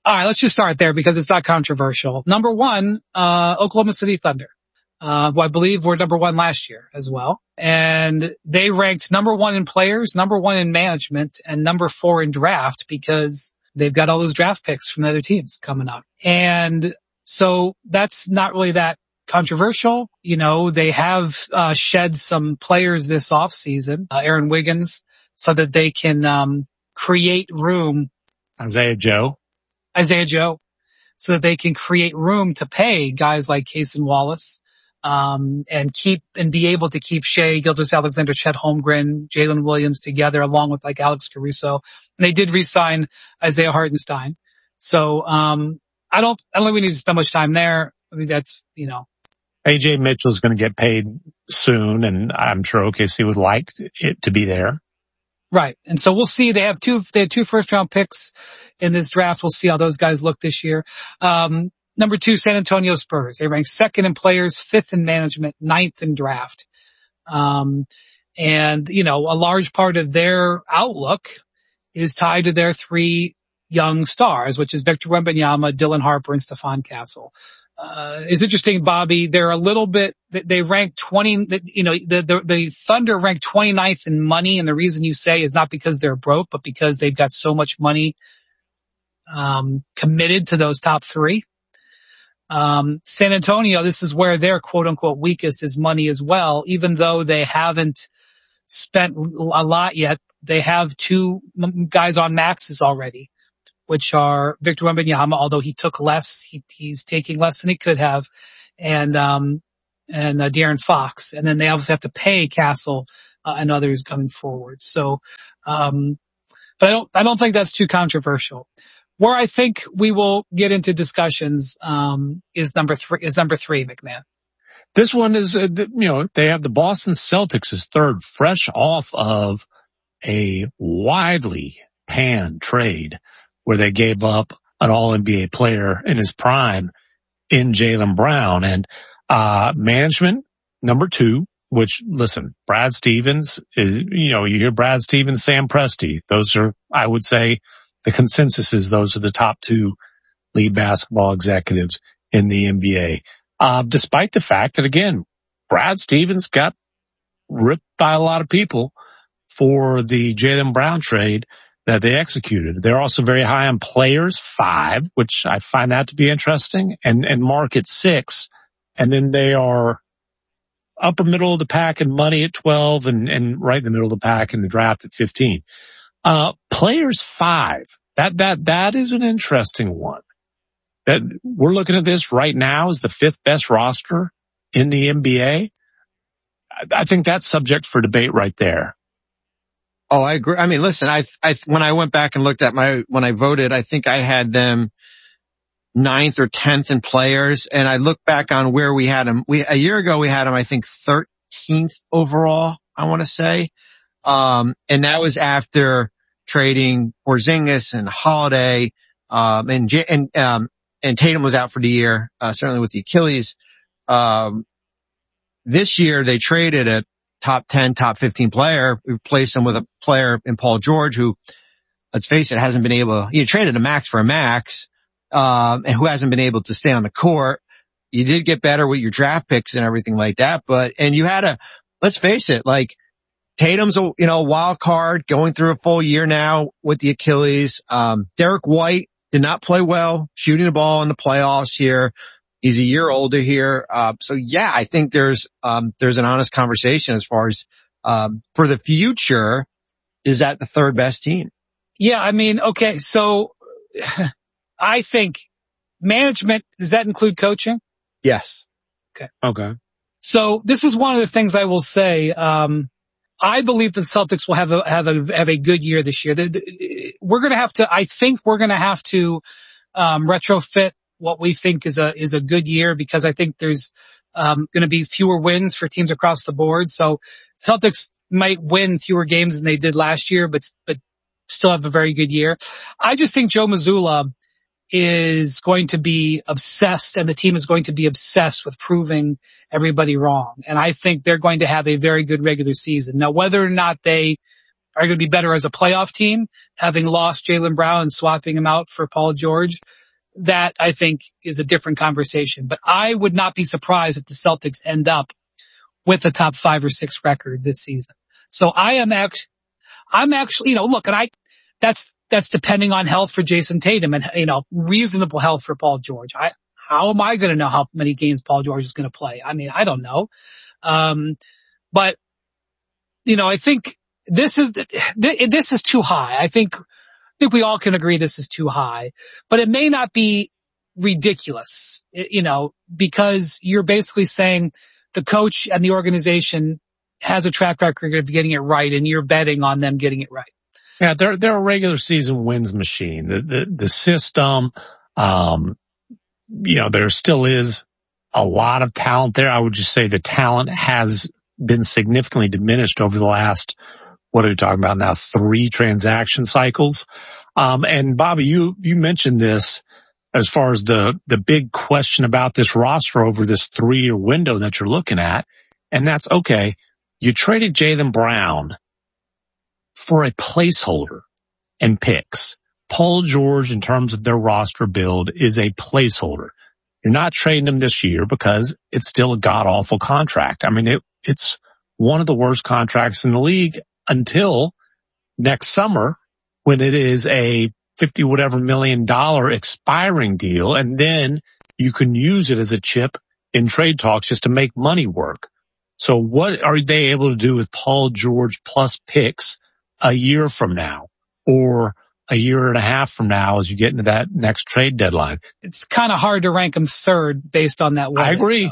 All right, let's just start there because it's not controversial. Number one, Oklahoma City Thunder. Who I believe were number one last year as well. And they ranked number one in players, number one in management, and number 4 in draft because they've got all those draft picks from the other teams coming up. And so that's not really that controversial. You know, they have shed some players this offseason, Aaron Wiggins, so that they can create room. Isaiah Joe. So that they can create room to pay guys like Cason Wallace. And be able to keep Shea Gilgeous-Alexander, Chet Holmgren, Jalen Williams together along with like Alex Caruso. And they did re-sign Isaiah Hartenstein. So, I don't think we need to spend much time there. I mean, that's, you know. AJ Mitchell's going to get paid soon, and I'm sure OKC would like it to be there. Right. And so we'll see. They had 2 first round picks in this draft. We'll see how those guys look this year. Number 2, San Antonio Spurs. They rank 2nd in players, 5th in management, 9th in draft. And, you know, a large part of their outlook is tied to their 3 young stars, which is Victor Wembanyama, Dylan Harper, and Stephon Castle. It's interesting, Bobby. They're a little bit, they rank 20, you know, the Thunder rank 29th in money. And the reason you say is not because they're broke, but because they've got so much money, committed to those top 3. San Antonio, this is where their quote unquote weakest is money as well. Even though they haven't spent a lot yet, they have 2 guys on maxes already, which are Victor Wembanyama, although he took less, he's taking less than he could have, and De'Aaron Fox. And then they obviously have to pay Castle, and others coming forward. So, but I don't think that's too controversial. Where I think we will get into discussions, is number 3, McMahon. This one is, you know, they have the Boston Celtics as 3rd, fresh off of a widely panned trade where they gave up an all-NBA player in his prime in Jaylen Brown. And, management, number 2, which, listen, Brad Stevens is, you know, you hear Brad Stevens, Sam Presti. Those are, I would say, the consensus is those are the top 2 lead basketball executives in the NBA. Despite the fact that, again, Brad Stevens got ripped by a lot of people for the Jaylen Brown trade that they executed. They're also very high on players, 5, which I find that to be interesting, and market 6. And then they are upper middle of the pack in money at 12 and right in the middle of the pack in the draft at 15. Players 5. That is an interesting one. That we're looking at this right now as the 5th best roster in the NBA. I think that's subject for debate right there. Oh, I agree. I mean, listen, when I went back and looked at when I voted, I think I had them 9th or 10th in players. And I look back on where we had them. A year ago, we had them, I think 13th overall, I want to say. And that was after trading Porzingis and Holiday, and Tatum was out for the year, certainly with the Achilles. This year they traded a top 10, top 15 player, replaced him with a player in Paul George who, let's face it, hasn't been able, you traded a max for a max, and who hasn't been able to stay on the court. You did get better with your draft picks and everything like that, and you had let's face it, like, Tatum's a wild card going through a full year now with the Achilles. Derek White did not play well shooting the ball in the playoffs here. He's a year older here. So yeah, I think there's an honest conversation as far as, for the future, is that the 3rd best team? Yeah. I mean, okay. So I think management, does that include coaching? Yes. Okay. So this is one of the things I will say. I believe the Celtics will have a good year this year. I think we're going to have to retrofit what we think is a good year, because I think there's going to be fewer wins for teams across the board. So Celtics might win fewer games than they did last year, but still have a very good year. I just think Joe Mazzulla is going to be obsessed, and the team is going to be obsessed with proving everybody wrong. And I think they're going to have a very good regular season. Now, whether or not they are going to be better as a playoff team, having lost Jaylen Brown and swapping him out for Paul George. That, I think, is a different conversation. But I would not be surprised if the Celtics end up with a top 5 or 6 record this season. So I'm actually, look, and that's depending on health for Jason Tatum and, reasonable health for Paul George. How am I going to know how many games Paul George is going to play? I mean, I don't know. But, I think this is too high. I think we all can agree this is too high, but it may not be ridiculous, because you're basically saying the coach and the organization has a track record of getting it right, and you're betting on them getting it right. Yeah, they're a regular season wins machine. The system, there still is a lot of talent there. I would just say the talent has been significantly diminished over the last, what are we talking about now, 3 transaction cycles. And Bobby, you mentioned this as far as the big question about this roster over this 3-year window that you're looking at. And that's okay. You traded Jaylen Brown for a placeholder and picks. Paul George, in terms of their roster build, is a placeholder. You're not trading him this year because it's still a god-awful contract. I mean, it's one of the worst contracts in the league until next summer, when it is a $50 million expiring deal, and then you can use it as a chip in trade talks just to make money work. So what are they able to do with Paul George plus picks a year from now or a year and a half from now as you get into that next trade deadline? It's kind of hard to rank them third based on that. I agree.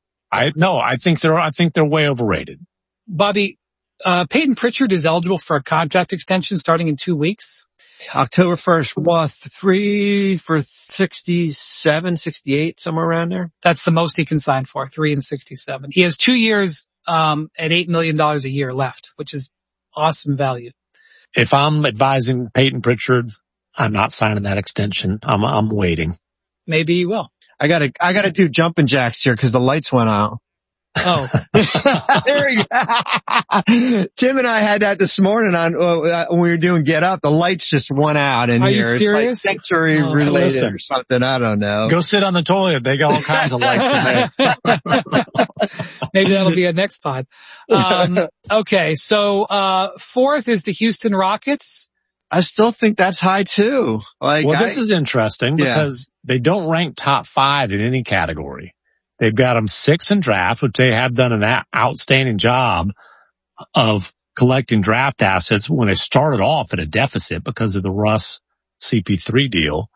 I think they're way overrated. Bobby, Peyton Pritchard is eligible for a contract extension starting in 2 weeks. October 1st, 3 for 67, 68, somewhere around there. That's the most he can sign for, 3 and 67. He has 2 years, at $8 million a year left, which is awesome value. If I'm advising Peyton Pritchard, I'm not signing that extension. I'm waiting. Maybe he will. I gotta do jumping jacks here because the lights went out. Oh, there we go. Tim and I had that this morning when we were doing Get Up. The lights just went out in Are here. You serious? It's like sensory related or something. I don't know. Go sit on the toilet. They got all kinds of lights today. Maybe that'll be a next pod. Okay. So, 4th is the Houston Rockets. I still think that's high too. This is interesting because they don't rank top 5 in any category. They've got them 6th in draft, which they have done an outstanding job of collecting draft assets when they started off at a deficit because of the Russ CP3 deal.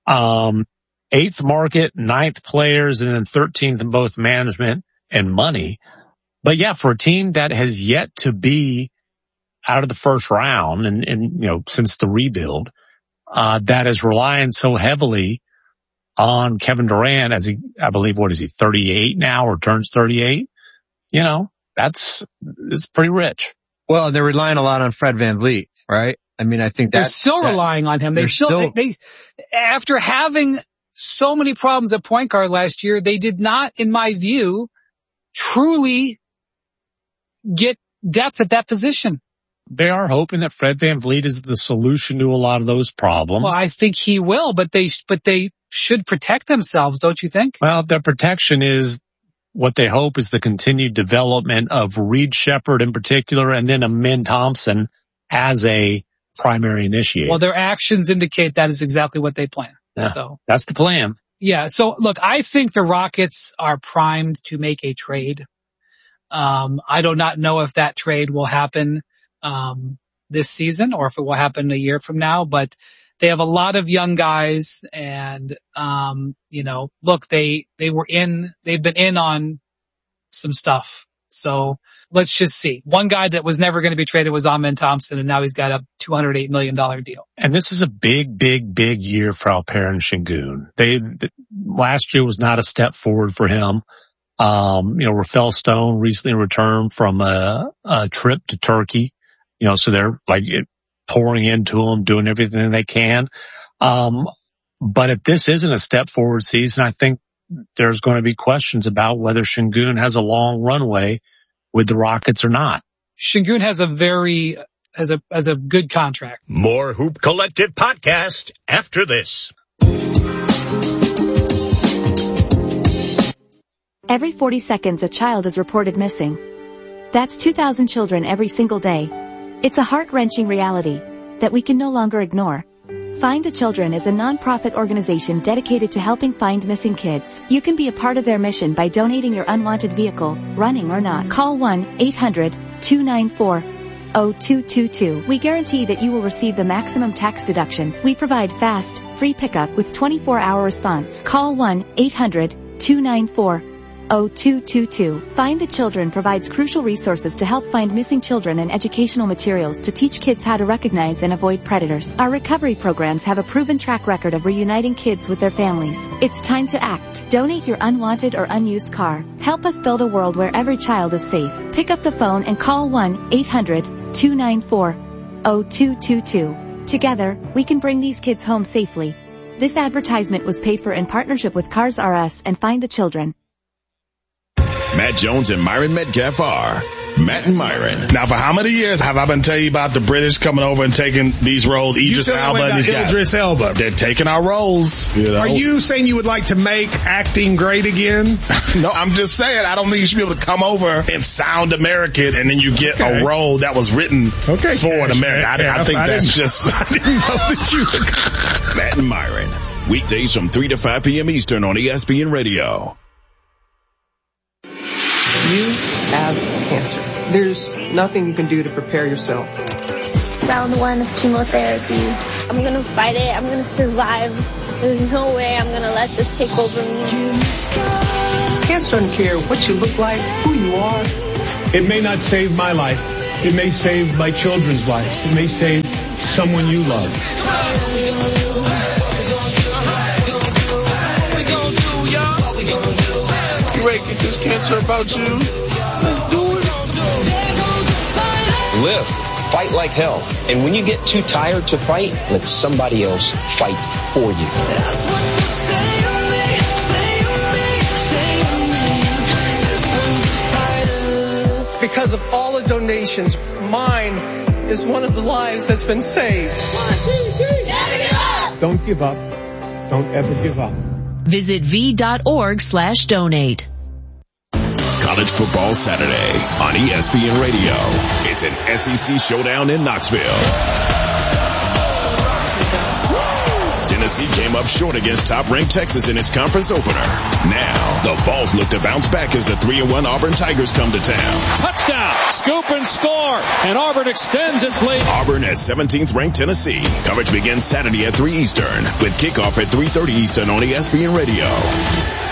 8th market, 9th players, and then 13th in both management and money. But yeah, for a team that has yet to be out of the first round and since the rebuild, that is relying so heavily on Kevin Durant as I believe, 38 now or turns 38? It's pretty rich. Well, they're relying a lot on Fred VanVleet, right? I mean, I think they're still relying on him. They after having so many problems at point guard last year, they did not, in my view, truly get depth at that position. They are hoping that Fred VanVleet is the solution to a lot of those problems. Well, I think he will, but they should protect themselves, don't you think? Well, their protection is what they hope is the continued development of Reed Shepherd in particular, and then Amin Thompson as a primary initiator. Well, their actions indicate that is exactly what they plan. Yeah, so that's the plan. Yeah. So look, I think the Rockets are primed to make a trade. I do not know if that trade will happen this season or if it will happen a year from now, but they have a lot of young guys and, look, they've been in on some stuff. So let's just see. One guy that was never going to be traded was Amin Thompson, and now he's got a $208 million deal. And this is a big, big, big year for Alperen Şengün. Last year was not a step forward for him. Rafael Stone recently returned from a trip to Turkey. So they're pouring into him, doing everything they can. But if this isn't a step forward season, I think there's going to be questions about whether Şengün has a long runway with the Rockets or not. Şengün has a very as a good contract. More Hoop Collective podcast after this. Every 40 seconds a child is reported missing. That's 2,000 children every single day. It's a heart-wrenching reality that we can no longer ignore. Find the Children is a non-profit organization dedicated to helping find missing kids. You can be a part of their mission by donating your unwanted vehicle, running or not. Call 1-800-294-0222. We guarantee that you will receive the maximum tax deduction. We provide fast, free pickup with 24-hour response. Call 1-800-294-0222. Find the Children provides crucial resources to help find missing children and educational materials to teach kids how to recognize and avoid predators. Our recovery programs have a proven track record of reuniting kids with their families. It's time to act. Donate your unwanted or unused car. Help us build a world where every child is safe. Pick up the phone and call 1-800-294-0222. Together, we can bring these kids home safely. This advertisement was paid for in partnership with Cars R Us and Find the Children. Matt Jones and Myron Metcalf are Matt and Myron. Now, for how many years have I been telling you about the British coming over and taking these roles? Idris Elba and these guys. Idris Elba. They're taking our roles. You know? Are you saying you would like to make acting great again? No, I'm just saying I don't think you should be able to come over and sound American and then you get a role that was written for an American. I think that's just... I didn't know that you would. Matt and Myron. Weekdays from 3 to 5 p.m. Eastern on ESPN Radio. You have cancer. There's nothing you can do to prepare yourself. Round 1 of chemotherapy. I'm gonna fight it. I'm gonna survive. There's no way I'm gonna let this take over me. Cancer doesn't care what you look like, who you are. It may not save my life. It may save my children's lives. It may save someone you love. You ready to get this cancer about you? Let's do it. Live. Fight like hell. And when you get too tired to fight, let somebody else fight for you. Because of all the donations, mine is one of the lives that's been saved. 1, 2, 3. Never give up. Don't give up. Don't ever give up. Visit v.org/donate. College Football Saturday on ESPN Radio. It's an SEC showdown in Knoxville. Tennessee came up short against top-ranked Texas in its conference opener. Now, the Vols look to bounce back as the 3-1 Auburn Tigers come to town. Touchdown! Scoop and score! And Auburn extends its lead. Auburn has 17th-ranked Tennessee. Coverage begins Saturday at 3 Eastern with kickoff at 3:30 Eastern on ESPN Radio.